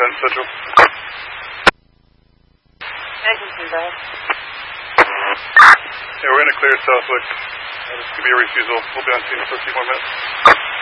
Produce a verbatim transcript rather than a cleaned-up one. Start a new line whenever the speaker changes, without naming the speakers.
ten Central.
Agency, go ahead.
Yeah, we're going to clear Southwick. Uh, this could be a refusal. We'll be on scene in fifteen more minutes.